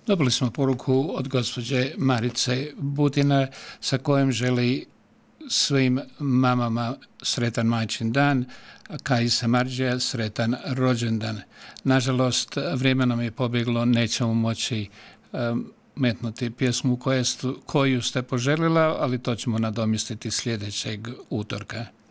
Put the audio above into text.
Dobili smo poruku od gospođe Marice Butina sa kojom želi svim mamama sretan majčin dan, a Kaji Samardžija sretan rođendan. Nažalost, vrijeme nam je pobjeglo, nećemo moći metnuti pjesmu koju ste poželjela, ali to ćemo nadomjestiti sljedećeg utorka.